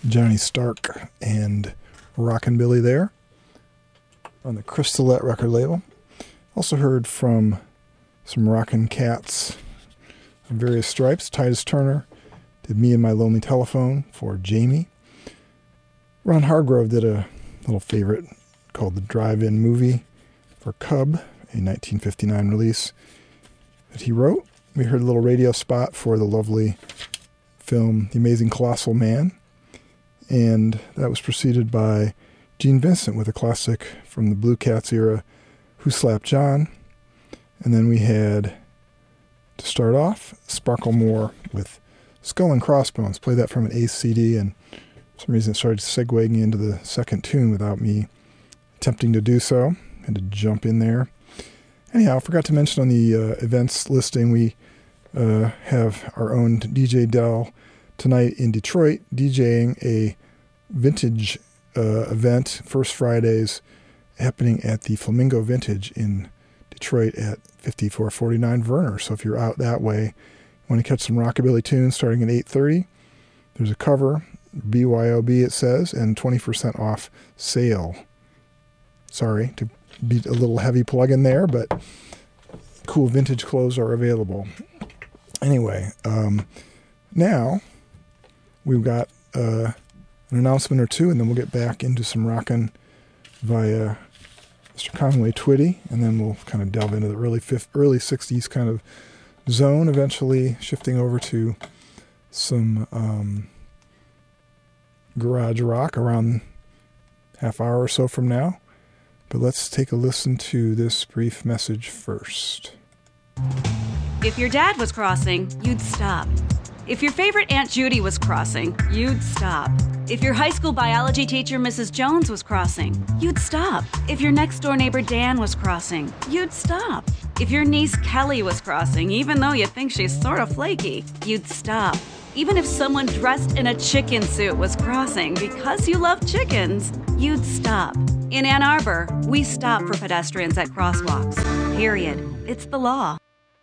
Johnny Stark and Rockin' Billy there on the Crystalette record label. Also heard from some Rockin' Cats of various stripes. Titus Turner did Me and My Lonely Telephone for Jamie. Ron Hargrove did a little favorite called The Drive-In Movie for Cub, a 1959 release that he wrote. We heard a little radio spot for the lovely film The Amazing Colossal Man, and that was preceded by Gene Vincent with a classic from the Blue Cats era, Who Slapped John? And then we had, to start off, Sparkle Moore with Skull and Crossbones. Played that from an Ace CD, and for some reason it started segueing into the second tune without me attempting to do so. Had to jump in there. Anyhow, I forgot to mention on the events listing, we have our own DJ Dell tonight in Detroit, DJing a vintage event, First Fridays, happening at the Flamingo Vintage in Detroit at 5449 Verner. So if you're out that way, want to catch some rockabilly tunes starting at 8:30, there's a cover, BYOB it says, and 20% off sale. Sorry to be a little heavy plug in there, but cool vintage clothes are available. Anyway, now we've got an announcement or two, and then we'll get back into some rockin' via Mr. Conway Twitty, and then we'll kind of delve into the early 60s kind of zone, eventually shifting over to some garage rock around half hour or so from now. But let's take a listen to this brief message first. If your dad was crossing, you'd stop. If your favorite Aunt Judy was crossing, you'd stop. If your high school biology teacher, Mrs. Jones, was crossing, you'd stop. If your next-door neighbor, Dan, was crossing, you'd stop. If your niece, Kelly, was crossing, even though you think she's sort of flaky, you'd stop. Even if someone dressed in a chicken suit was crossing because you love chickens, you'd stop. In Ann Arbor, we stop for pedestrians at crosswalks. Period. It's the law.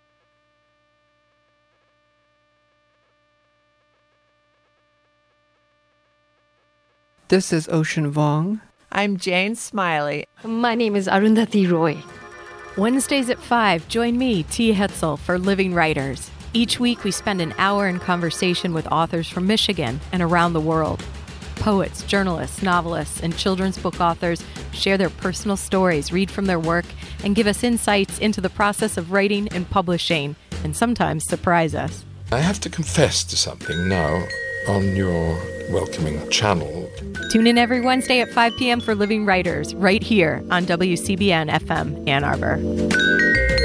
This is Ocean Vuong. I'm Jane Smiley. My name is Arundhati Roy. Wednesdays at 5, join me, T. Hetzel, for Living Writers. Each week we spend an hour in conversation with authors from Michigan and around the world. Poets, journalists, novelists, and children's book authors share their personal stories, read from their work, and give us insights into the process of writing and publishing, and sometimes surprise us. I have to confess to something now on your welcoming channel. Tune in every Wednesday at 5 p.m. for Living Writers, right here on WCBN FM Ann Arbor.